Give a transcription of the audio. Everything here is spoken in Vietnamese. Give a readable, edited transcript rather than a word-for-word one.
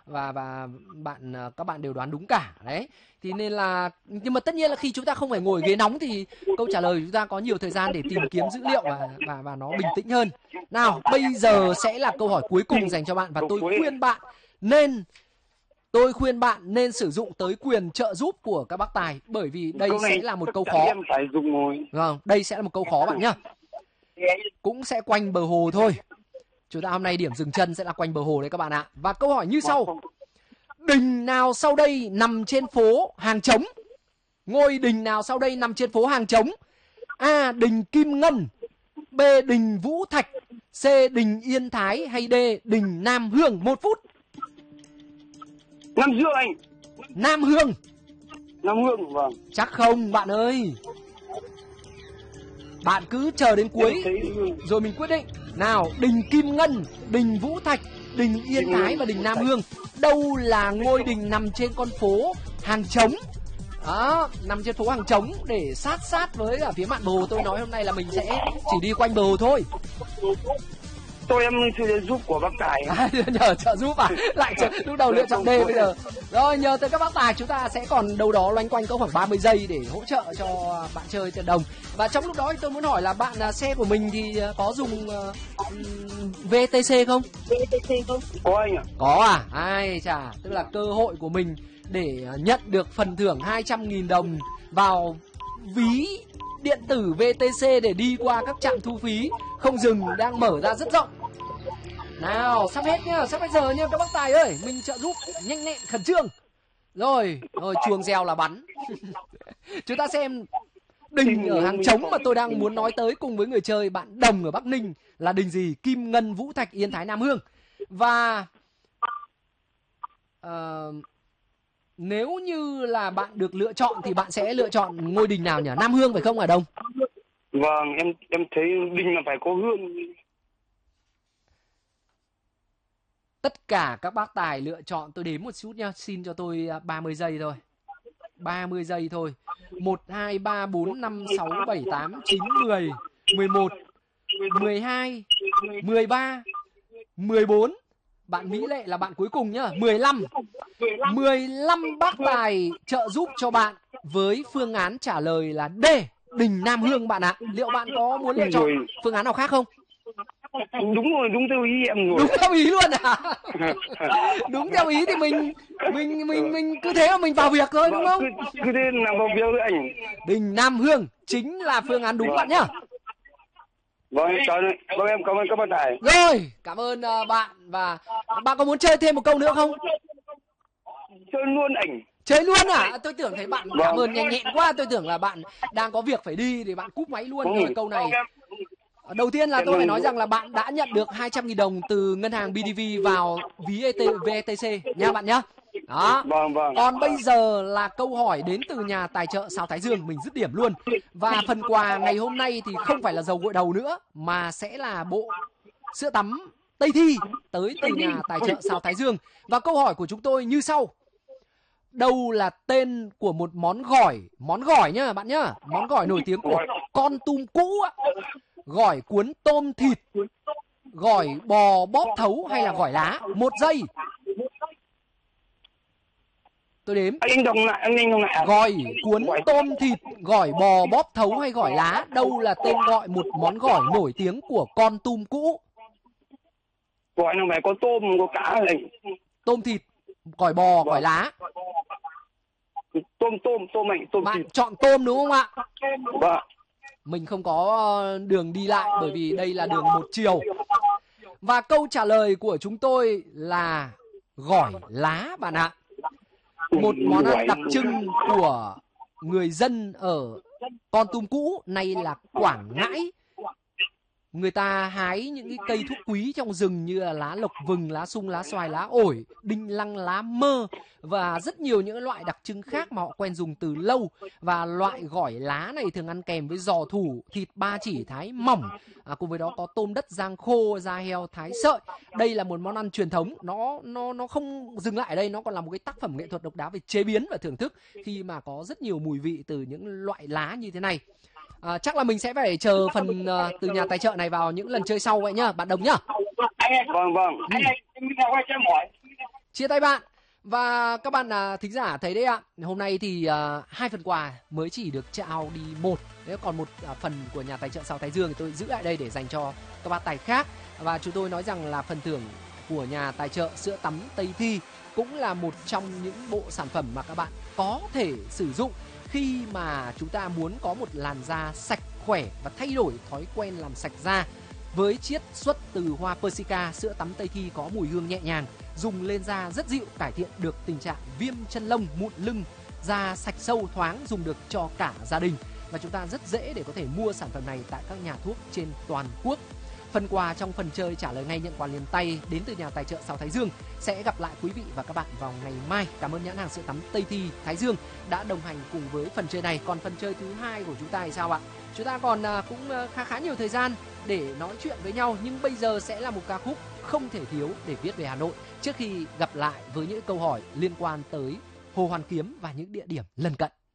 và các bạn đều đoán đúng cả đấy. Thì nên là, nhưng mà tất nhiên là khi chúng ta không phải ngồi ghế nóng thì câu trả lời chúng ta có nhiều thời gian để tìm kiếm dữ liệu và nó bình tĩnh hơn. Nào, bây giờ sẽ là câu hỏi cuối cùng dành cho bạn, và tôi khuyên bạn nên sử dụng tới quyền trợ giúp của các bác tài, bởi vì đây sẽ là một câu khó. Vâng, đây sẽ là một câu khó bạn nhá. Cũng sẽ quanh bờ hồ thôi. Chúng ta hôm nay điểm dừng chân sẽ là quanh bờ hồ đấy các bạn ạ. Và câu hỏi như sau: đình nào sau đây nằm trên phố Hàng Trống? Ngôi đình nào sau đây nằm trên phố Hàng Trống? A. Đình Kim Ngân, B. Đình Vũ Thạch, C. Đình Yên Thái, hay D. Đình Nam Hương? 1 phút. Nam Dương anh. Nam Hương. Nam Hương, vâng. Chắc không bạn ơi. Bạn cứ chờ đến cuối rồi mình quyết định. Nào, đình Kim Ngân, đình Vũ Thạch, đình Yên Thái và đình Nam Hương, đâu là ngôi đình nằm trên con phố Hàng Trống? Đó, nằm trên phố Hàng Trống để sát với cả phía mạn bờ hồ. Tôi nói hôm nay là mình sẽ chỉ đi quanh bờ hồ thôi. Tôi em sẽ giúp của bác Tài. Nhờ trợ giúp à? Lại lúc đầu lựa chọn D bây giờ. Rồi, nhờ tới các bác tài chúng ta sẽ còn đâu đó loanh quanh có khoảng 30 giây để hỗ trợ cho bạn chơi tiền đồng. Và trong lúc đó thì tôi muốn hỏi là bạn, xe của mình thì có dùng VTC không? VTC không? Có anh ạ. Có à? Ai chà, tức là cơ hội của mình để nhận được phần thưởng 200.000 đồng vào ví điện tử VTC để đi qua các trạm thu phí không dừng đang mở ra rất rộng. Nào, sắp hết nhá, sắp hết giờ nhá các bác tài ơi, mình trợ giúp nhanh nhẹn khẩn trương. Rồi, chuông reo là bắn. Chúng ta xem đình ở Hàng Trống mà tôi đang muốn nói tới cùng với người chơi bạn Đồng ở Bắc Ninh là đình gì? Kim Ngân, Vũ Thạch, Yên Thái, Nam Hương. Và nếu như là bạn được lựa chọn thì bạn sẽ lựa chọn ngôi đình nào nhỉ? Nam Hương phải không hả Đồng? Vâng, em thấy đình là phải có hương. Tất cả các bác tài lựa chọn, tôi đếm một chút nhá, xin cho tôi 30 giây thôi. 30 giây thôi. 1, 2, 3, 4, 5, 6, 7, 8, 9, 10, 11, 12, 13, 14. Bạn Mỹ Lệ là bạn cuối cùng nhá. 15. 15 bác tài trợ giúp cho bạn với phương án trả lời là D, đình Nam Hương bạn ạ. Liệu bạn có muốn lựa chọn phương án nào khác không? Đúng rồi, đúng theo ý em rồi. Đúng theo ý luôn à? Đúng theo ý thì mình cứ thế mà mình vào việc thôi đúng không? Cứ thế làm vào việc với anh. Đình Nam Hương chính là phương án đúng bạn nhá. Vâng, em cảm ơn các bạn tài. Rồi, cảm ơn bạn. Và bạn có muốn chơi thêm một câu nữa không? Chơi luôn ảnh. Chơi luôn à? Tôi tưởng thấy bạn cảm ơn nhanh nhẹn quá. Tôi tưởng là bạn đang có việc phải đi thì bạn cúp máy luôn. Rồi câu này. Đầu tiên là tôi phải nói rằng là bạn đã nhận được 200.000 đồng từ ngân hàng BDV vào ví VTC nha bạn nhá. Đó. Còn bây giờ là câu hỏi đến từ nhà tài trợ Sao Thái Dương, mình dứt điểm luôn. Và phần quà ngày hôm nay thì không phải là dầu gội đầu nữa mà sẽ là bộ sữa tắm Tây Thi tới từ nhà tài trợ Sao Thái Dương. Và câu hỏi của chúng tôi như sau: đâu là tên của một món gỏi nhá bạn nhá, món gỏi nổi tiếng của Kon Tum cũ á? Gỏi cuốn tôm thịt, gỏi bò bóp thấu hay là gỏi lá? 1 giây. Tôi đếm. Anh đồng lại. Gỏi cuốn tôm thịt, gỏi bò bóp thấu hay gỏi lá? Đâu là tên gọi một món gỏi nổi tiếng của Kon Tum cũ? Gỏi nào phải có tôm, có cá này. Tôm thịt, gỏi bò, gỏi lá. Tôm Bạn thịt. chọn tôm đúng không ạ? Vâng. Mình không có đường đi lại bởi vì đây là đường một chiều. Và câu trả lời của chúng tôi là gỏi lá bạn ạ. Một món ăn đặc trưng của người dân ở Kon Tum cũ, nay là Quảng Ngãi. Người ta hái những cái cây thuốc quý trong rừng như là lá lộc vừng, lá sung, lá xoài, lá ổi, đinh lăng, lá mơ và rất nhiều những loại đặc trưng khác mà họ quen dùng từ lâu. Và loại gỏi lá này thường ăn kèm với giò thủ, thịt ba chỉ thái mỏng, cùng với đó có tôm đất rang khô, da heo thái sợi. Đây là một món ăn truyền thống, nó không dừng lại ở đây, nó còn là một cái tác phẩm nghệ thuật độc đáo về chế biến và thưởng thức khi mà có rất nhiều mùi vị từ những loại lá như thế này. Chắc là mình sẽ phải chờ phần từ nhà tài trợ này vào những lần chơi sau vậy nhá, bạn Đồng nhá. Vâng. Anh em quay cho em hỏi. Chia tay bạn. Và các bạn thính giả thấy đấy ạ, hôm nay thì 2 phần quà mới chỉ được trao đi một. Nếu còn một phần của nhà tài trợ Sao Thái Dương thì tôi giữ lại đây để dành cho các bác tài khác. Và chúng tôi nói rằng là phần thưởng của nhà tài trợ sữa tắm Tây Thi cũng là một trong những bộ sản phẩm mà các bạn có thể sử dụng khi mà chúng ta muốn có một làn da sạch khỏe và thay đổi thói quen làm sạch da. Với chiết xuất từ hoa Persica, sữa tắm Tây Thi có mùi hương nhẹ nhàng, dùng lên da rất dịu, cải thiện được tình trạng viêm chân lông, mụn lưng, da sạch sâu thoáng, dùng được cho cả gia đình. Và chúng ta rất dễ để có thể mua sản phẩm này tại các nhà thuốc trên toàn quốc. Phần quà trong phần chơi trả lời ngay nhận quà liền tay đến từ nhà tài trợ Sao Thái Dương. Sẽ gặp lại quý vị và các bạn vào ngày mai. Cảm ơn nhãn hàng sữa tắm Tây Thi Thái Dương đã đồng hành cùng với phần chơi này. Còn phần chơi thứ hai của chúng ta thì sao ạ? Chúng ta còn cũng khá nhiều thời gian để nói chuyện với nhau, nhưng bây giờ sẽ là một ca khúc không thể thiếu để viết về Hà Nội trước khi gặp lại với những câu hỏi liên quan tới Hồ Hoàn Kiếm và những địa điểm lân cận.